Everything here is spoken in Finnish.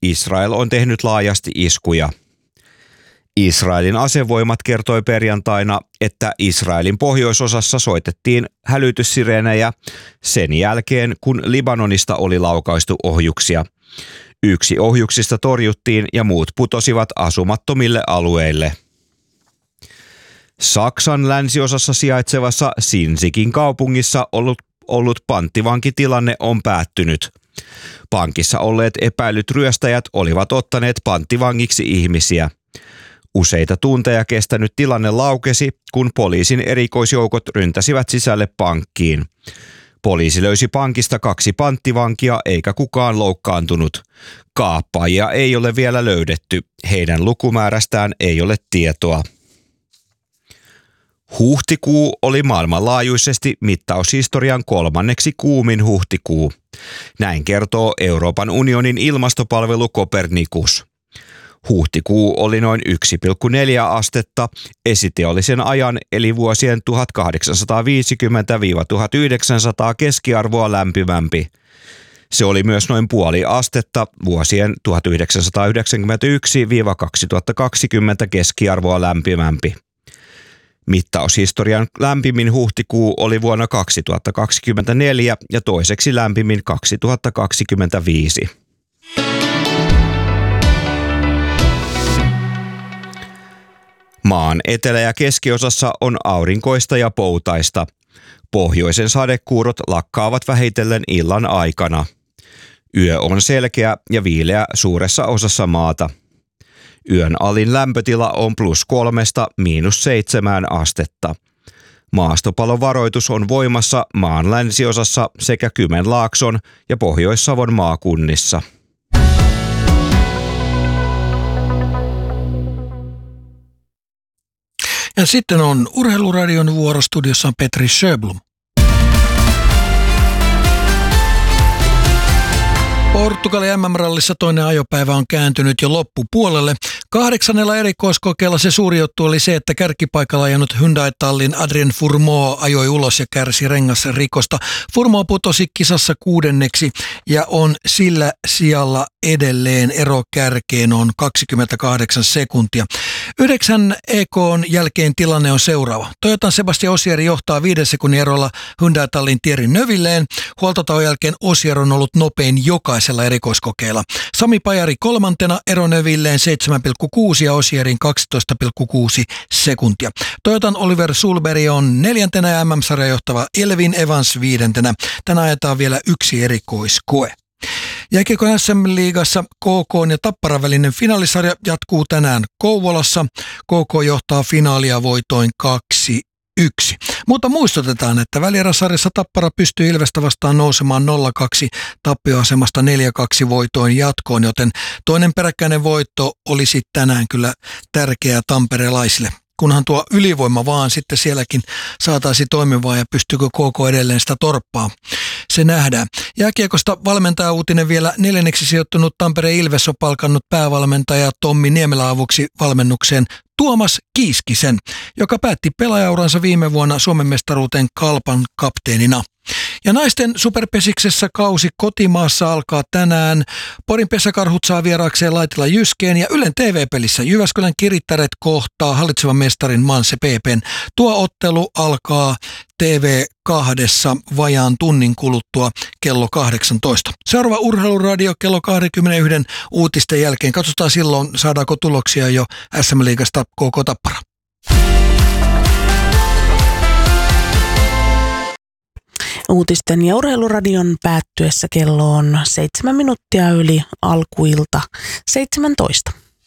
Israel on tehnyt laajasti iskuja. Israelin asevoimat kertoi perjantaina, että Israelin pohjoisosassa soitettiin hälytyssireenejä sen jälkeen, kun Libanonista oli laukaistu ohjuksia. Yksi ohjuksista torjuttiin ja muut putosivat asumattomille alueille. Saksan länsiosassa sijaitsevassa Sinzikin kaupungissa ollut panttivankitilanne on päättynyt. Pankissa olleet epäilyt ryöstäjät olivat ottaneet panttivangiksi ihmisiä. Useita tunteja kestänyt tilanne laukesi, kun poliisin erikoisjoukot ryntäsivät sisälle pankkiin. Poliisi löysi pankista 2 panttivankia eikä kukaan loukkaantunut. Kaappaajia ei ole vielä löydetty. Heidän lukumäärästään ei ole tietoa. Huhtikuu oli maailmanlaajuisesti mittaushistorian 3. kuumin huhtikuu. Näin kertoo Euroopan unionin ilmastopalvelu Copernicus. Huhtikuu oli noin 1,4 astetta esiteollisen ajan eli vuosien 1850–1900 keskiarvoa lämpimämpi. Se oli myös noin puoli astetta vuosien 1991–2020 keskiarvoa lämpimämpi. Mittaushistorian lämpimin huhtikuu oli vuonna 2024 ja toiseksi lämpimin 2025. Maan etelä- ja keskiosassa on aurinkoista ja poutaista. Pohjoisen sadekuurot lakkaavat vähitellen illan aikana. Yö on selkeä ja viileä suuressa osassa maata. Yön alin lämpötila on +3 – -7 astetta. Maastopalovaroitus on voimassa maan länsiosassa sekä Kymenlaakson ja Pohjois-Savon maakunnissa. Ja sitten on Urheiluradion vuorostudiossa Petri Sjöblom. Portugalin MM-rallissa toinen ajopäivä on kääntynyt jo loppupuolelle. 8. erikoiskokeella se suuri juttu oli se, että kärkipaikalla ajanut Hyundai-tallin Adrien Fourmaux ajoi ulos ja kärsi rengasrikosta. Fourmaux putosi kisassa 6. ja on sillä sijalla edelleen. Ero kärkeen on 28 sekuntia. 9 EK:n jälkeen tilanne on seuraava. Toyotan Sebastian Ogier johtaa 5 sekunnin erolla Hyundai-tallin Thierry Neuvilleen. Huoltotauon jälkeen Ogier on ollut nopein jokaisella erikoiskokeella. Sami Pajari 3. ero Neuvilleen 7,6 ja Ogierin 12,6 sekuntia. Toyotan Oliver Sulberg on 4. ja MM-sarjan johtava Elvin Evans 5. Tänään ajetaan vielä yksi erikoiskoe. Jääkiekon SM-liigassa KK ja Tapparan välinen finaalisarja jatkuu tänään Kouvolassa. KK johtaa finaalia voitoin 2-1. Mutta muistutetaan, että välieräsarjassa Tappara pystyy Ilvestä vastaan nousemaan 0-2 tappioasemasta 4-2 voitoin jatkoon, joten toinen peräkkäinen voitto olisi tänään kyllä tärkeää tamperelaisille. Kunhan tuo ylivoima vaan sitten sielläkin saataisiin toimivaa ja pystyykö KK edelleen sitä torppaa. Se nähdään. Jääkiekosta valmentaja-uutinen vielä 4. sijoittunut Tampereen Ilves on palkannut päävalmentaja Tommi Niemelä avuksi valmennukseen Tuomas Kiiskisen, joka päätti pelaajauransa viime vuonna Suomen mestaruuteen Kalpan kapteenina. Ja naisten superpesiksessä kausi kotimaassa alkaa tänään. Porin pesäkarhut saa vieraakseen Laitila Jyskeen ja Ylen TV-pelissä Jyväskylän Kirittäret kohtaa hallitsevan mestarin Manse PP:n. Tuo ottelu alkaa TV2 vajaan tunnin kuluttua kello 18. Seuraava Urheiluradio kello 21 uutisten jälkeen. Katsotaan silloin, saadaanko tuloksia jo SM-liigasta KK Tappara. Uutisten ja Urheiluradion päättyessä kello on 7 minuuttia yli alkuilta 17.